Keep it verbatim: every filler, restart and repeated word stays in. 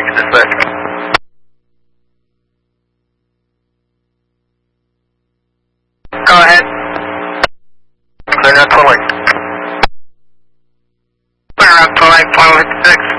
Give me the sec. Go ahead. Clear out to light. Clear out to light, point six.